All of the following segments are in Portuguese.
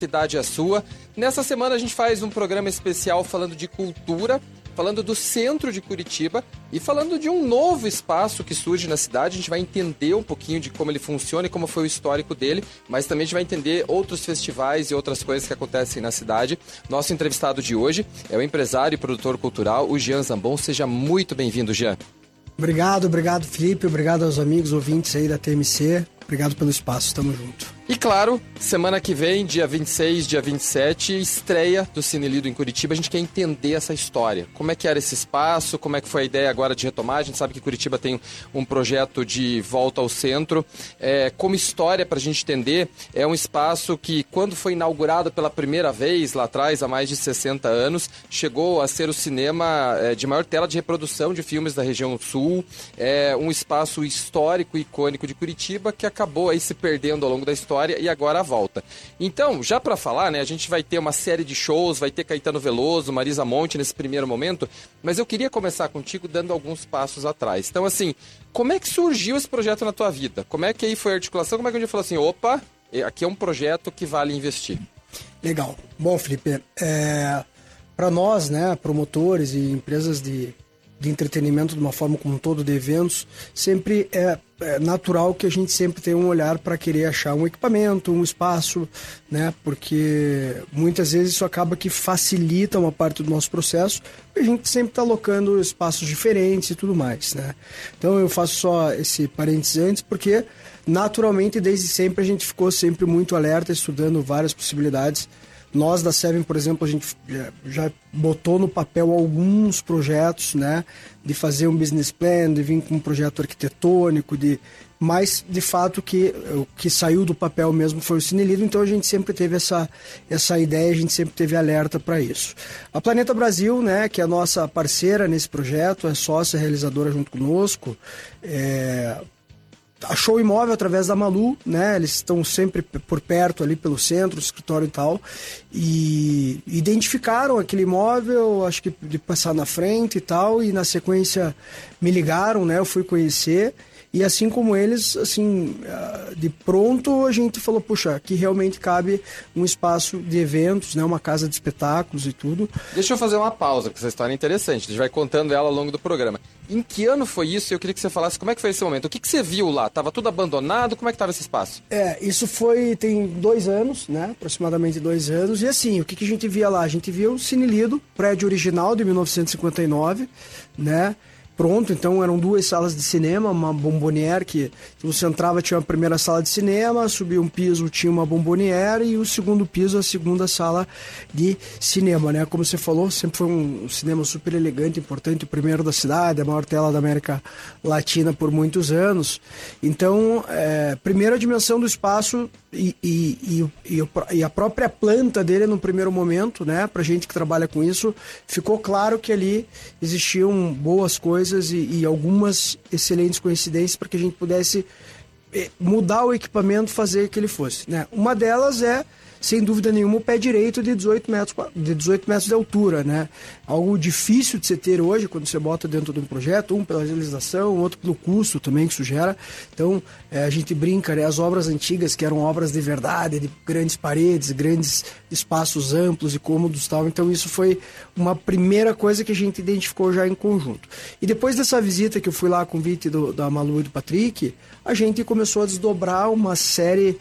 cidade é sua. Nessa semana a gente faz um programa especial falando de cultura, falando do centro de Curitiba e falando de um novo espaço que surge na cidade. A gente vai entender um pouquinho de como ele funciona e como foi o histórico dele, mas também a gente vai entender outros festivais e outras coisas que acontecem na cidade. Nosso entrevistado de hoje é o empresário e produtor cultural, o Jean Zambon. Seja muito bem-vindo, Jean. Obrigado, Felipe. Obrigado aos amigos ouvintes aí da TMC. Obrigado pelo espaço, tamo junto. E claro, semana que vem, dia 26, dia 27, estreia do Cine Lido em Curitiba. A gente quer entender essa história. Como é que era esse espaço, como é que foi a ideia agora de retomar. A gente sabe que Curitiba tem um projeto de volta ao centro. Como história, para a gente entender, é um espaço que, quando foi inaugurado pela primeira vez, lá atrás, há mais de 60 anos, chegou a ser o cinema de maior tela de reprodução de filmes da região sul. É um espaço histórico e icônico de Curitiba que acabou aí se perdendo ao longo da história e agora volta. Então, já para falar, né, a gente vai ter uma série de shows, vai ter Caetano Veloso, Marisa Monte nesse primeiro momento, mas eu queria começar contigo dando alguns passos atrás. Então, assim, como é que surgiu esse projeto na tua vida? Como é que aí foi a articulação? Como é que a gente falou assim, opa, aqui é um projeto que vale investir? Legal. Bom, Felipe, para nós, né, promotores e empresas de entretenimento de uma forma como um todo, de eventos, sempre é natural que a gente sempre tenha um olhar para querer achar um equipamento, um espaço, né? Porque muitas vezes isso acaba que facilita uma parte do nosso processo, porque a gente sempre está alocando espaços diferentes e tudo mais, né? Então eu faço só esse parênteses antes, porque naturalmente desde sempre a gente ficou sempre muito alerta, estudando várias possibilidades. Nós da Seven, por exemplo, a gente já botou no papel alguns projetos, né, de fazer um business plan, de vir com um projeto arquitetônico, mas de fato o que saiu do papel mesmo foi o Cine Lido, então a gente sempre teve essa ideia, a gente sempre teve alerta para isso. A Planeta Brasil, né, que é a nossa parceira nesse projeto, é sócia realizadora junto conosco, achou o imóvel através da Malu, né? Eles estão sempre por perto ali pelo centro, escritório e tal, e identificaram aquele imóvel, acho que de passar na frente e tal, e na sequência me ligaram, né? Eu fui conhecer, e assim como eles, assim, de pronto a gente falou, puxa, aqui realmente cabe um espaço de eventos, né? Uma casa de espetáculos e tudo. Deixa eu fazer uma pausa, porque essa história é interessante, a gente vai contando ela ao longo do programa. Em que ano foi isso? Eu queria que você falasse como é que foi esse momento. O que você viu lá? Tava tudo abandonado? Como é que estava esse espaço? Isso tem 2 anos, né? Aproximadamente 2 anos. E assim, o que a gente via lá? A gente via o Cine Lido, prédio original de 1959, né? Pronto, então eram 2 salas de cinema, uma bombonière que você entrava, tinha a primeira sala de cinema, subia um piso, tinha uma bombonière e o segundo piso, a segunda sala de cinema, né? Como você falou, sempre foi um cinema super elegante, importante, o primeiro da cidade, a maior tela da América Latina por muitos anos. Então, primeira dimensão do espaço e a própria planta dele no primeiro momento, né? Pra gente que trabalha com isso, ficou claro que ali existiam boas coisas e algumas excelentes coincidências para que a gente pudesse mudar o equipamento, fazer que ele fosse, né? Uma delas é, sem dúvida nenhuma, o pé direito de 18 metros de altura, né? Algo difícil de se ter hoje quando você bota dentro de um projeto, um pela realização, outro pelo custo também que isso gera. Então, a gente brinca, né? As obras antigas, que eram obras de verdade, de grandes paredes, grandes espaços amplos e cômodos e tal. Então, isso foi uma primeira coisa que a gente identificou já em conjunto. E depois dessa visita que eu fui lá a convite da Malu e do Patrick, a gente começou a desdobrar uma série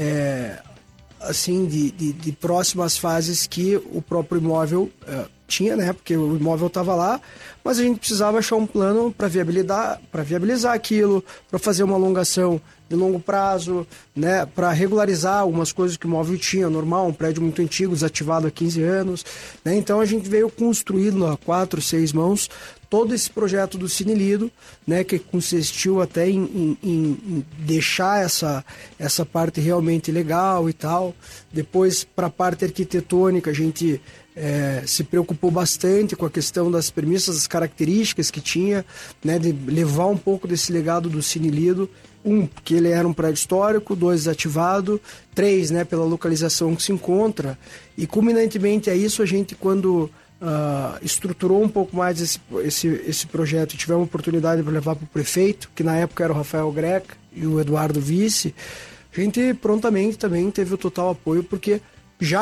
assim, de próximas fases que o próprio imóvel tinha, né? Porque o imóvel estava lá, mas a gente precisava achar um plano para viabilizar aquilo, para fazer uma alongação de longo prazo, né? Para regularizar algumas coisas que o imóvel tinha, normal, um prédio muito antigo, desativado há 15 anos, né? Então a gente veio construindo a 4, 6 mãos todo esse projeto do Cine Lido, né, que consistiu até em deixar essa parte realmente legal e tal. Depois, para a parte arquitetônica, a gente se preocupou bastante com a questão das premissas, das características que tinha, né, de levar um pouco desse legado do Cine Lido. Que ele era um prédio histórico, 2, desativado, 3, né, pela localização que se encontra. E, culminantemente a isso, a gente, quando estruturou um pouco mais esse projeto e tivemos a oportunidade para levar para o prefeito, que na época era o Rafael Greca e o Eduardo Vice, a gente prontamente também teve o total apoio, porque